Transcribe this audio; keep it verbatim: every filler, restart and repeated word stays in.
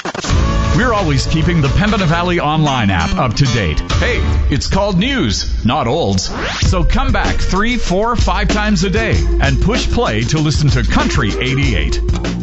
We're always keeping the Pembina Valley Online app up to date. Hey, it's called news, not olds. So come back three, four, five times a day and push play to listen to Country eighty-eight.